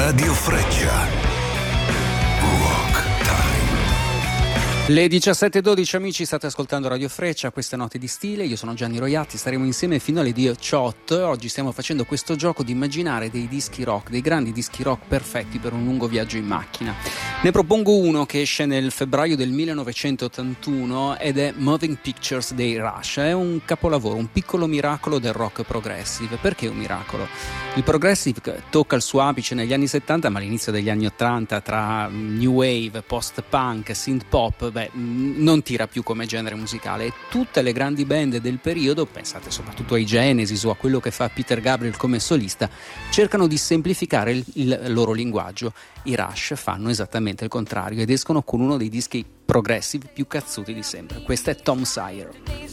Radio Freccia. Rock Time. Le 17:12, amici, state ascoltando Radio Freccia, queste note di stile. Io sono Gianni Roiatti, staremo insieme fino alle 18. Oggi stiamo facendo questo gioco di immaginare dei dischi rock, dei grandi dischi rock perfetti per un lungo viaggio in macchina. Ne propongo uno che esce nel febbraio del 1981 ed è Moving Pictures dei Rush. È un capolavoro, un piccolo miracolo del rock progressive. Perché un miracolo? Il progressive tocca il suo apice negli anni 70, ma all'inizio degli anni 80, tra new wave, post-punk, synth pop, non tira più come genere musicale. E tutte le grandi band del periodo, pensate soprattutto ai Genesis o a quello che fa Peter Gabriel come solista, cercano di semplificare il loro linguaggio. I Rush fanno esattamente il contrario ed escono con uno dei dischi progressive più cazzuti di sempre. Questo è Tom Sawyer.